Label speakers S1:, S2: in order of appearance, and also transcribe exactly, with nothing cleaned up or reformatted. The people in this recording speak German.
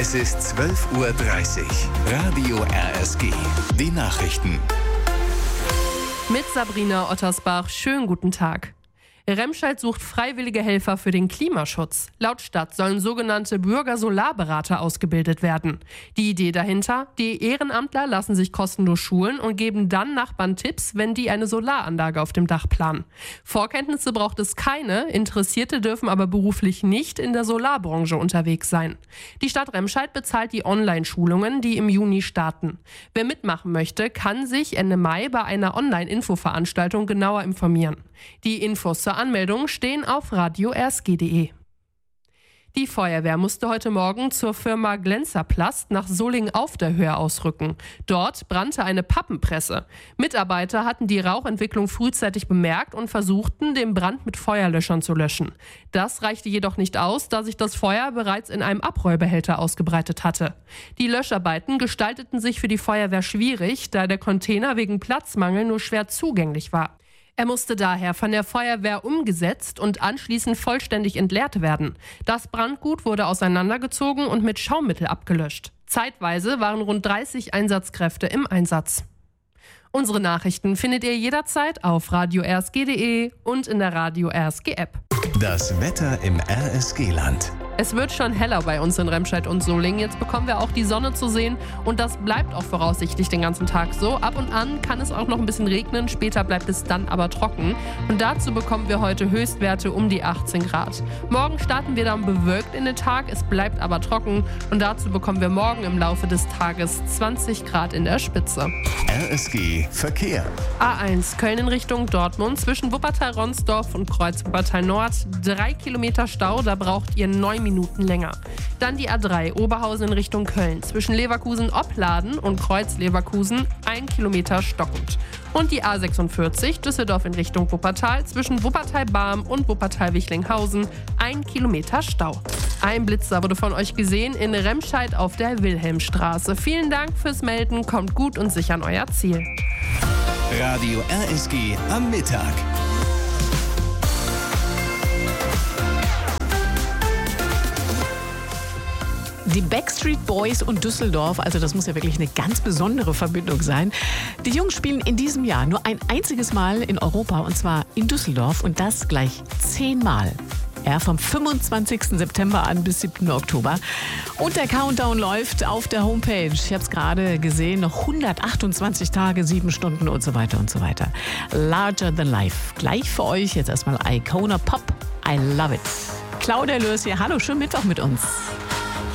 S1: Es ist zwölf Uhr dreißig. Radio R S G. Die Nachrichten.
S2: Mit Sabrina Ottersbach. Schönen guten Tag. Remscheid sucht freiwillige Helfer für den Klimaschutz. Laut Stadt sollen sogenannte Bürger-Solarberater ausgebildet werden. Die Idee dahinter: Die Ehrenamtler lassen sich kostenlos schulen und geben dann Nachbarn Tipps, wenn die eine Solaranlage auf dem Dach planen. Vorkenntnisse braucht es keine, Interessierte dürfen aber beruflich nicht in der Solarbranche unterwegs sein. Die Stadt Remscheid bezahlt die Online-Schulungen, die im Juni starten. Wer mitmachen möchte, kann sich Ende Mai bei einer Online-Infoveranstaltung genauer informieren. Die Infos zur Anmeldung stehen auf radio r s g punkt d e. Die Feuerwehr musste heute Morgen zur Firma Glänzerplast nach Solingen auf der Höhe ausrücken. Dort brannte eine Pappenpresse. Mitarbeiter hatten die Rauchentwicklung frühzeitig bemerkt und versuchten, den Brand mit Feuerlöschern zu löschen. Das reichte jedoch nicht aus, da sich das Feuer bereits in einem Abrollbehälter ausgebreitet hatte. Die Löscharbeiten gestalteten sich für die Feuerwehr schwierig, da der Container wegen Platzmangel nur schwer zugänglich war. Er musste daher von der Feuerwehr umgesetzt und anschließend vollständig entleert werden. Das Brandgut wurde auseinandergezogen und mit Schaummittel abgelöscht. Zeitweise waren rund dreißig Einsatzkräfte im Einsatz. Unsere Nachrichten findet ihr jederzeit auf radio r s g punkt d e und in der Radio R S G App.
S1: Das Wetter im R S G-Land.
S2: Es wird schon heller bei uns in Remscheid und Solingen. Jetzt bekommen wir auch die Sonne zu sehen und das bleibt auch voraussichtlich den ganzen Tag so. Ab und an kann es auch noch ein bisschen regnen, später bleibt es dann aber trocken. Und dazu bekommen wir heute Höchstwerte um die achtzehn Grad. Morgen starten wir dann bewölkt in den Tag, es bleibt aber trocken und dazu bekommen wir morgen im Laufe des Tages zwanzig Grad in der Spitze.
S1: R S G Verkehr.
S2: A eins Köln in Richtung Dortmund zwischen Wuppertal-Ronsdorf und Kreuz Wuppertal-Nord. Drei Kilometer Stau, da braucht ihr neun Minuten länger. Dann die A drei Oberhausen in Richtung Köln zwischen Leverkusen-Opladen und Kreuz-Leverkusen. Ein Kilometer stockend. Und die A sechsundvierzig Düsseldorf in Richtung Wuppertal zwischen Wuppertal-Barm und Wuppertal-Wichlinghausen. Ein Kilometer Stau. Ein Blitzer wurde von euch gesehen in Remscheid auf der Wilhelmstraße. Vielen Dank fürs Melden, kommt gut und sicher an euer Ziel.
S1: Radio R S G am Mittag.
S3: Die Backstreet Boys und Düsseldorf, also das muss ja wirklich eine ganz besondere Verbindung sein. Die Jungs spielen in diesem Jahr nur ein einziges Mal in Europa und zwar in Düsseldorf und das gleich zehnmal. Ja, vom fünfundzwanzigsten September an bis siebten Oktober. Und der Countdown läuft auf der Homepage. Ich habe es gerade gesehen, noch hundertachtundzwanzig Tage, sieben Stunden und so weiter und so weiter. Larger than life. Gleich für euch jetzt erstmal Icona Pop. I love it. Claudia Lörs hier. Hallo, schönen Mittwoch mit uns.